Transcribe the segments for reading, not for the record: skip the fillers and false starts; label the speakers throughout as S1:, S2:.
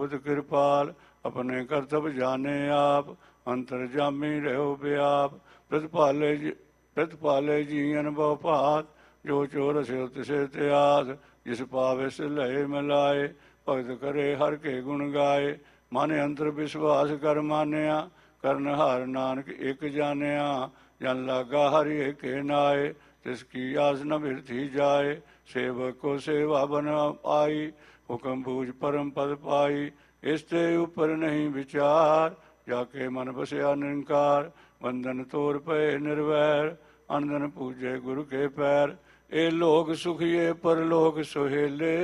S1: होवत कृपाल, अपने करतब जाने आप, अंतरजामी रहो व्याप। प्रतिपाले जी अनुभव पात, जो चोर से तिसे त्यास, जिस पावे से लय मिलाए, भगत करे हर के गुण गाए। माने अंतर विश्वास कर मानिया, करन हार नानक एक जानिया। जन लागा हरि एक नाय, तिसकी आस न बिरथी जाए। सेवक को सेवा बन आई, हुक्म बूझ परम पद पाई। इसते ऊपर नहीं विचार, जाके मन बसया निरंकार। बंधन तोड़ पे निर्वैर, अनदन पूजे गुरु के पैर। ए लोग सुखिए परलोक सुहेले,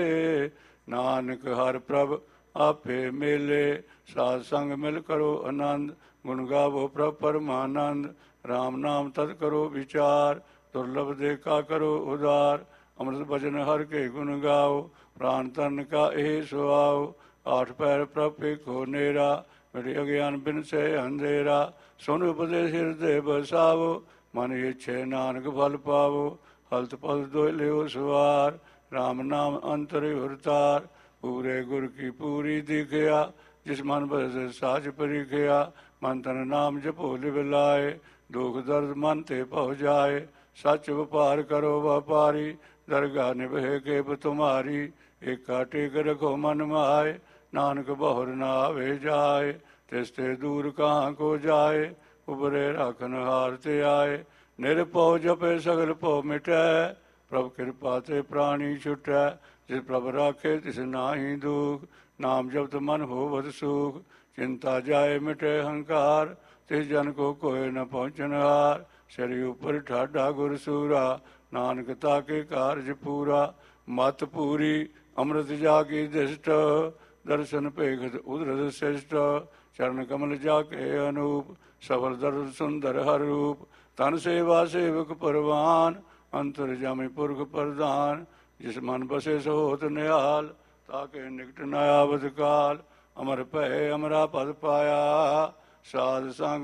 S1: नानक हर प्रभ आपे मेले। साध संग मिल करो आनंद, गुण गावो प्रभ परमानंद। राम नाम तत् करो विचार, दुर्लभ देखा करो उदार। अमृत भजन हर के गुण गाओ, प्राण तन का ए सुआओ। आठ पैर प्रभ को नेरा, मेरे अज्ञान बिन से अंधेरा। सुन उपदेश हृदय बसावो, मन इच्छे नानक फल पावो। हलत पल दो लियो सवार, राम नाम अंतर उरतार। पूरे गुर की पूरी दिखया, जिस मन बस साज परिखया। मन तन नाम जपो लिव लाए, दुख दर्द मन ते पहुँ जाए। सच व्यापार करो व्यापारी, दरगाह निभे केप तुम्हारी। एका टेक रखो मन माए, नानक बहुर न आवे जाए। तिसते दूर कहाँ को जाए, उबरे राखन हार ते आए। निरपौ जपे सगल पौ मिटै, प्रभ कृपा ते प्राणी छुटै। जिस प्रभ राखे तिस नाहि दुख, नाम जपत मन होवत सुख। चिंता जाए मिटे अहंकार, तिस जन को कोय न पहुँचन हार। सिर ऊपर ठाडा गुर सूरा, नानक ताके कारज पूरा। मत पूरी अमृत जागी दिष्ट, दर्शन पेखत उदरत शिष्ट। चरण कमल जाके अनूप, सफल दर्श सुंदर हर रूप। तन सेवा सेवक परवान, अंतर जामि पुरख प्रधान। जिस मन बसे सो होत निहाल, ताके निकट न आवत काल। अमर भय अमरा पद पाया, साध संग